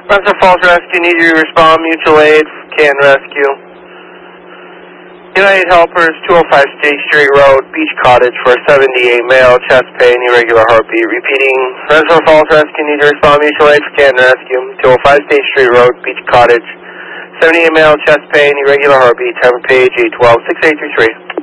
Rensselaer Falls Rescue, need you to respond. Mutual Aid, can rescue. United Helpers, 205 State Street Road, Beach Cottage for 78 male, chest pain, irregular heartbeat. Repeating, Rensselaer Falls Rescue, need you to respond. Mutual Aid, can rescue. 205 State Street Road, Beach Cottage, 78 male, chest pain, irregular heartbeat. Time of page 812-6833.